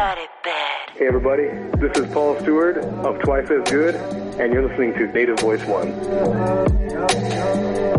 Hey everybody, this is Paul Stewart of Twice as Good, and you're listening to Native Voice One.